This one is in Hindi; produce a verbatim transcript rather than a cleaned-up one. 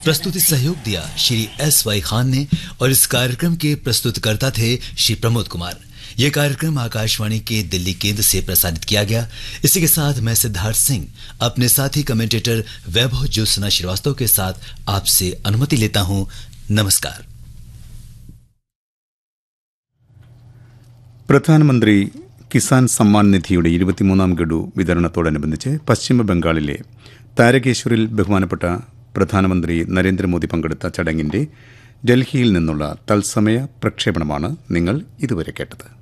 प्रस्तुति सहयोग दिया श्री एस वाई खान ने और इस कार्यक्रम के प्रस्तुतकर्ता थे श्री प्रमोद कुमार। यह कार्यक्रम आकाशवाणी के दिल्ली केंद्र से प्रसारित किया गया। इसी के साथ मैं सिद्धार्थ सिंह अपने साथी कमेंटेटर वैभव ज्योत्सना श्रीवास्तव के साथ आपसे अनुमति लेता हूं। नमस्कार। പ്രധാനമന്ത്രി കിസാൻ സമ്മാൻ നിധിയുടെ ഇരുപത്തിമൂന്നാം ഗഡു വിതരണത്തോടനുബന്ധിച്ച് പശ്ചിമ ബംഗാളിലെ താരകേശ്വറിൽ ബഹുമാനപ്പെട്ട പ്രധാനമന്ത്രി നരേന്ദ്രമോദി പങ്കെടുത്ത ചടങ്ങിന്റെ ഡൽഹിയിൽ നിന്നുള്ള തത്സമയ പ്രക്ഷേപണമാണ് നിങ്ങൾ ഇതുവരെ കേട്ടത്.